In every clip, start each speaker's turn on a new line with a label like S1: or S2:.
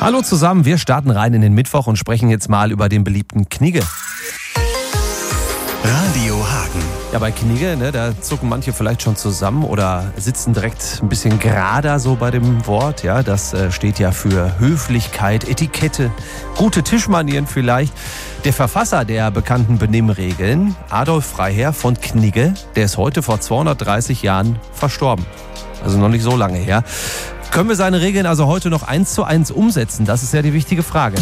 S1: Hallo zusammen, wir starten rein in den Mittwoch und sprechen jetzt mal über den beliebten Knigge.
S2: Radio Hagen.
S1: Ja, bei Knigge, da zucken manche vielleicht schon zusammen oder sitzen direkt ein bisschen gerader so bei dem Wort. Ja, das steht ja für Höflichkeit, Etikette, gute Tischmanieren vielleicht. Der Verfasser der bekannten Benimmregeln, Adolf Freiherr von Knigge, der ist heute vor 230 Jahren verstorben. Also noch nicht so lange her. Können wir seine Regeln also heute noch 1:1 umsetzen? Das ist ja die wichtige Frage.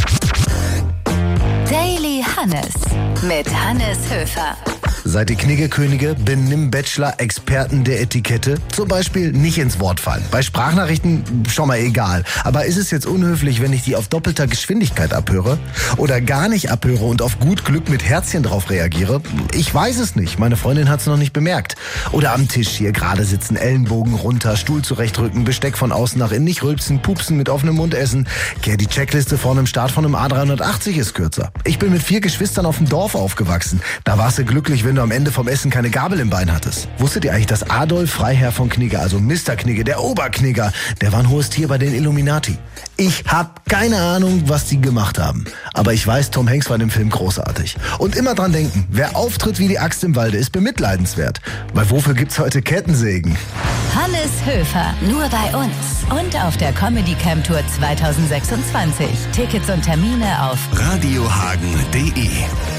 S3: Daily Hannes mit Hannes Höfer.
S4: Seid ihr Knigge-Könige, Benimm-Bachelor, Experten der Etikette? Zum Beispiel nicht ins Wort fallen. Bei Sprachnachrichten schon mal egal. Aber ist es jetzt unhöflich, wenn ich die auf doppelter Geschwindigkeit abhöre? Oder gar nicht abhöre und auf gut Glück mit Herzchen drauf reagiere? Ich weiß es nicht. Meine Freundin hat es noch nicht bemerkt. Oder am Tisch hier gerade sitzen, Ellenbogen runter, Stuhl zurechtrücken, Besteck von außen nach innen, nicht rülpsen, pupsen, mit offenem Mund essen. Die Checkliste vor einem Start von einem A380 ist kürzer. Ich bin mit 4 Geschwistern auf dem Dorf aufgewachsen. Da warst du glücklich, wenn du am Ende vom Essen keine Gabel im Bein hattest. Wusstet ihr eigentlich, dass Adolf Freiherr von Knigge, also Mr. Knigge, der Oberknigger, der war ein hohes Tier bei den Illuminati? Ich hab keine Ahnung, was die gemacht haben. Aber ich weiß, Tom Hanks war in dem Film großartig. Und immer dran denken, wer auftritt wie die Axt im Walde, ist bemitleidenswert. Weil wofür gibt's heute Kettensägen?
S3: Hannes Höfer, nur bei uns. Und auf der Comedy Camp Tour 2026. Tickets und Termine auf
S2: radiohagen.de